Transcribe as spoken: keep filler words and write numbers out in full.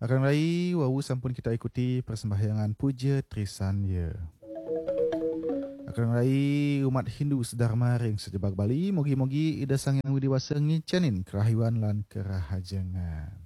Akan rai wau sampun kita ikuti persembahyangan puja Trisan ye. Akan rai umat Hindu sedharma ring sejebak Bali, mogi-mogi ida sang yang widiwasa ngicanin kerahiwan lan kerahajengan.